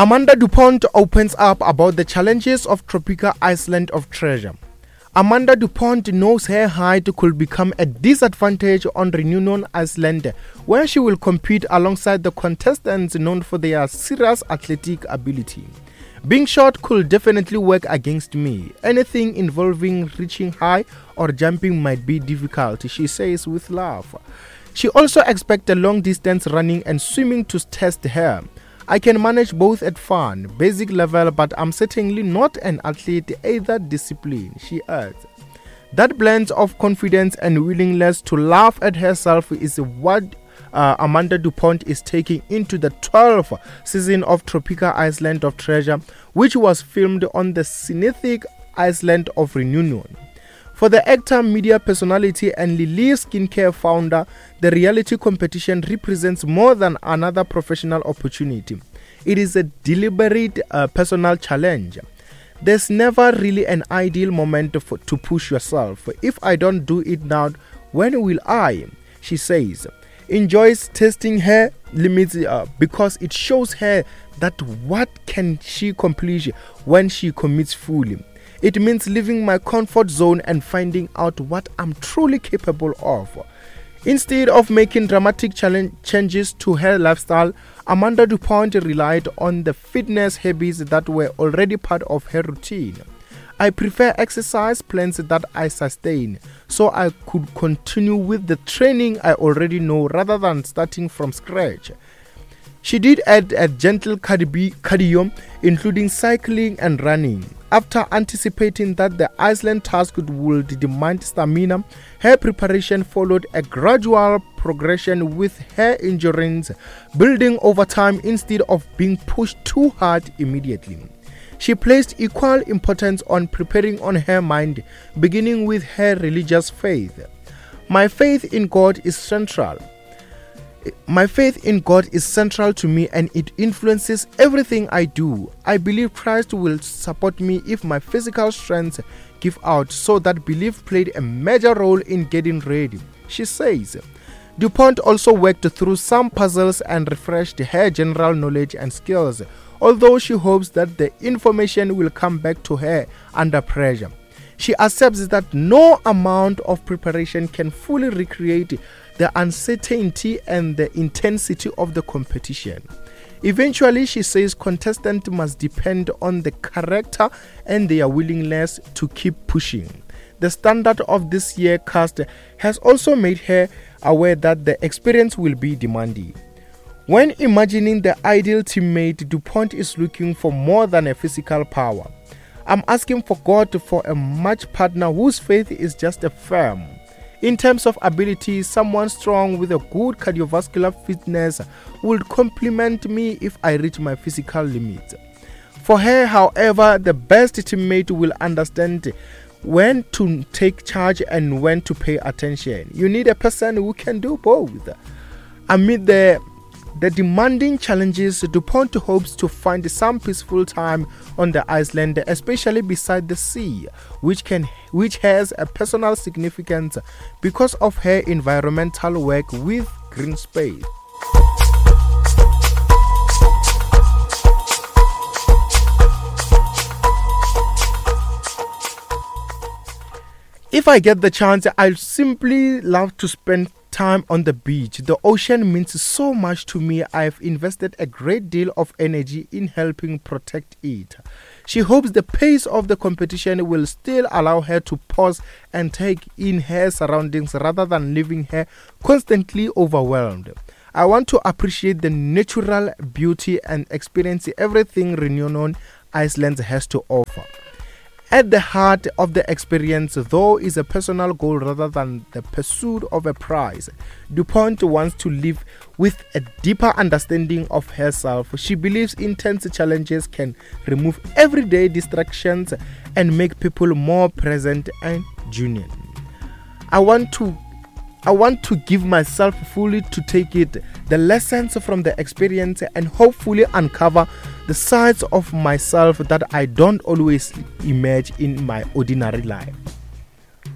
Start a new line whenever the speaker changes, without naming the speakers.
Amanda DuPont opens up about the challenges of tropical island of treasure. Amanda DuPont knows her height could become a disadvantage on Reunion Island, where she will compete alongside the contestants known for their serious athletic ability. Being short could definitely work against me. Anything involving reaching high or jumping might be difficult, she says with love. She also expects a long distance running and swimming to test her. I can manage both at fun, basic level, but I'm certainly not an athlete either discipline, she adds. That blend of confidence and willingness to laugh at herself is what Amanda DuPont is taking into the 12th season of Tropical Island of Treasure, which was filmed on the scenic island of Reunion. For the actor, media personality, and Lily skincare founder, the reality competition represents more than another professional opportunity. It is a deliberate personal challenge. There's never really an ideal moment to push yourself. If I don't do it now, when will I? She says. Enjoys testing her limits because it shows her that what can she accomplish when she commits fully. It means leaving my comfort zone and finding out what I'm truly capable of. Instead of making dramatic changes to her lifestyle, Amanda DuPont relied on the fitness habits that were already part of her routine. I prefer exercise plans that I sustain, so I could continue with the training I already know rather than starting from scratch. She did add a gentle cardio, including cycling and running. After anticipating that the Iceland task would demand stamina, her preparation followed a gradual progression with her endurance building over time instead of being pushed too hard immediately. She placed equal importance on preparing on her mind, beginning with her religious faith. My faith in God is central. My faith in God is central to me and it influences everything I do. I believe Christ will support me if my physical strength give out, so that belief played a major role in getting ready, she says. DuPont also worked through some puzzles and refreshed her general knowledge and skills, although she hopes that the information will come back to her under pressure. She accepts that no amount of preparation can fully recreate the uncertainty and the intensity of the competition. Eventually, she says contestants must depend on the character and their willingness to keep pushing. The standard of this year's cast has also made her aware that the experience will be demanding. When imagining the ideal teammate, DuPont is looking for more than a physical power. I'm asking for God for a match partner whose faith is just as firm. In terms of ability, someone strong with a good cardiovascular fitness would complement me if I reach my physical limits. For her, however, the best teammate will understand when to take charge and when to pay attention. You need a person who can do both. Amid the demanding challenges, DuPont hopes to find some peaceful time on the island, especially beside the sea, which has a personal significance because of her environmental work with green space. If I get the chance, I'd simply love to spend time on the beach. The ocean means so much to me. I've invested a great deal of energy in helping protect it. She hopes the pace of the competition will still allow her to pause and take in her surroundings rather than leaving her constantly overwhelmed. I want to appreciate the natural beauty and experience everything Reunion Island has to offer. At the heart of the experience, though, is a personal goal rather than the pursuit of a prize. DuPont wants to live with a deeper understanding of herself. She believes intense challenges can remove everyday distractions and make people more present and genuine. I want to give myself fully to take it, the lessons from the experience, and hopefully uncover the sides of myself that I don't always imagine in my ordinary life.